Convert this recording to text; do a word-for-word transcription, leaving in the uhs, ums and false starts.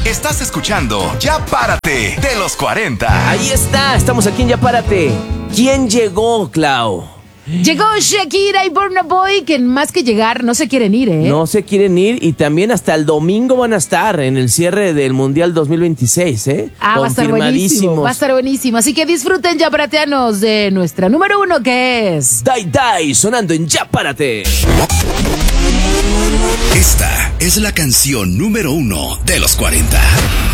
Estás escuchando Ya Párate de los cuarenta. Ahí está, estamos aquí en Ya Párate. ¿Quién llegó, Clau? Llegó Shakira y Burna Boy, que más que llegar no se quieren ir, ¿eh? No se quieren ir y también hasta el domingo van a estar en el cierre del Mundial dos mil veintiséis, ¿eh? Ah, va a estar buenísimo, va a estar buenísimo. Así que disfruten Ya Parateanos de nuestra número uno, que es Die Die, sonando en Ya Párate. Esta es la canción número uno de los cuarenta.